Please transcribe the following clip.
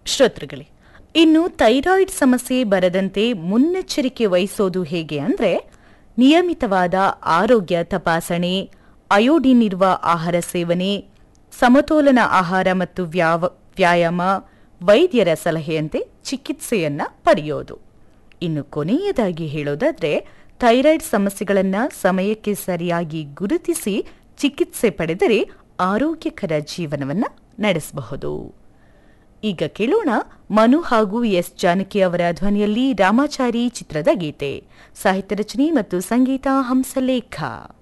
ಶ್ರೋತೃಗಳೇ, ಇನ್ನು ಥೈರಾಯ್ಡ್ ಸಮಸ್ಯೆ ಬರದಂತೆ ಮುನ್ನೆಚ್ಚರಿಕೆ ವಹಿಸೋದು ಹೇಗೆ ಅಂದ್ರೆ, ನಿಯಮಿತವಾದ ಆರೋಗ್ಯ ತಪಾಸಣೆ, ಅಯೋಡಿನ್ ಇರುವ ಆಹಾರ ಸೇವನೆ, ಸಮತೋಲನ ಆಹಾರ ಮತ್ತು ವ್ಯಾಯಾಮ, ವೈದ್ಯರ ಸಲಹೆಯಂತೆ ಚಿಕಿತ್ಸೆಯನ್ನ ಪಡೆಯೋದು. ಇನ್ನು ಕೊನೆಯದಾಗಿ ಹೇಳೋದಾದ್ರೆ, ಥೈರಾಯ್ಡ್ ಸಮಸ್ಯೆಗಳನ್ನು ಸಮಯಕ್ಕೆ ಸರಿಯಾಗಿ ಗುರುತಿಸಿ ಚಿಕಿತ್ಸೆ ಪಡೆದರೆ ಆರೋಗ್ಯಕರ ಜೀವನವನ್ನ ನಡೆಸಬಹುದು. ಈಗ ಕೇಳೋಣ ಮನು ಹಾಗೂ ಎಸ್ ಜಾನಕಿ ಅವರ ಧ್ವನಿಯಲ್ಲಿ ರಾಮಾಚಾರಿ ಚಿತ್ರದ ಗೀತೆ. ಸಾಹಿತ್ಯ ರಚನೆ ಮತ್ತು ಸಂಗೀತ ಹಂಸಲೇಖ.